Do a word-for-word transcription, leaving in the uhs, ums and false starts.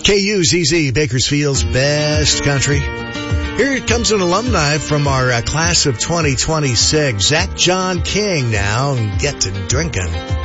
K U Z Z, Bakersfield's best country. Here comes an alumni from our uh, class of twenty twenty-six, Zach John King now, and get to drinking.